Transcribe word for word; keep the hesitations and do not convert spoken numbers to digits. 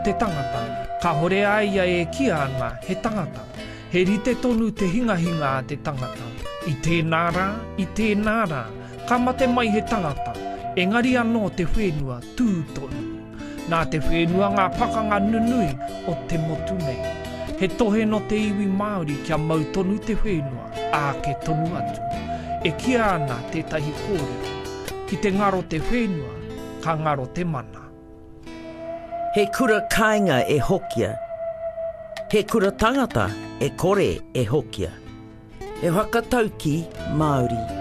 te tangata. Ka hore aia e kia ana he tangata. He rite tonu te hingahinga a te tangata. I tēnā rā, i tēnā rā, ka mate mai he tangata. Engari anō te whenua tūtonu. Nā te whenua ngā pakanga nunui o te motu nei. He tohe no te iwi Māori kia mau tonu te whenua, a ke tonu atu. E kia ana tētahi kōrero. Ki te ngaro te whenua, ka ngaro te mana. He kura kāinga e hokia. He kura tangata e kore e hokia. E whakatauki Māori.